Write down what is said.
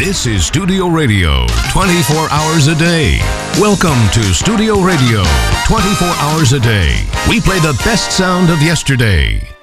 This is Studio Radio, 24 hours a day. Welcome to Studio Radio, 24 hours a day. We play the best sound of yesterday.